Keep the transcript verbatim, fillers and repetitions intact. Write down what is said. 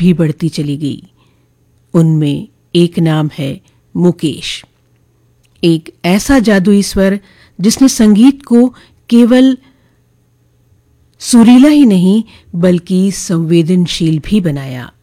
भी बढ़ती चली गई। उनमें एक नाम है मुकेश, एक ऐसा जादुई स्वर जिसने संगीत को केवल सुरीला ही नहीं बल्कि संवेदनशील भी बनाया।